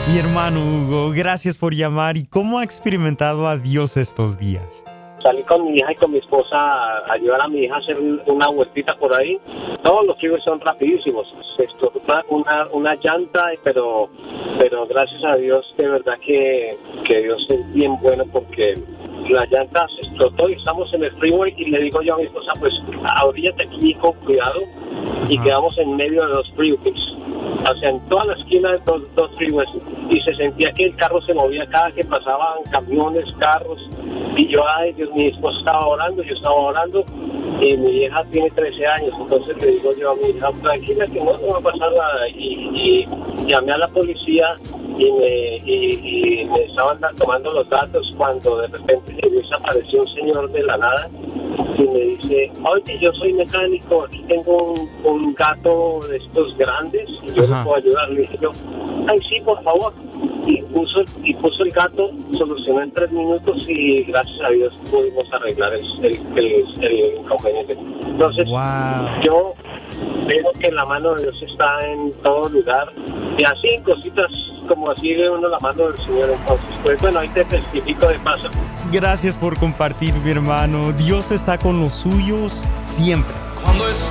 Mi hermano Hugo, gracias por llamar. ¿Y cómo ha experimentado a Dios estos días? Salí con mi hija y con mi esposa a llevar a mi hija a hacer una vueltita por ahí. Todos los freeways son rapidísimos. Se explotó una llanta, pero gracias a Dios, de verdad que Dios es bien bueno, porque la llanta se explotó y estamos en el freeway y le digo yo a mi esposa, pues ahoríllate aquí con cuidado, y quedamos en medio de dos freeways. O sea, en toda la esquina de dos freeways, y se sentía que el carro se movía cada que pasaban camiones, carros, y yo, ay Dios, mi esposa estaba orando, yo estaba orando, y mi hija tiene 13 años, entonces le digo yo a mi hija, tranquila que no va a pasar nada, y llamé a la policía y me estaban tomando los datos, cuando de repente se desapareció un señor de la nada y me dice, oye, yo soy mecánico, aquí tengo un gato de estos grandes y yo le puedo ayudar. Le dije yo, ay sí, por favor, y puso el gato, solucionó en 3 minutos y gracias a Dios pudimos arreglar el inconveniente. Entonces, yo veo que la mano de Dios está en todo lugar, y así cositas como así ve uno la mano del Señor. Entonces, pues bueno, ahí te testifico de paso. Gracias por compartir, mi hermano. Dios está con los suyos siempre.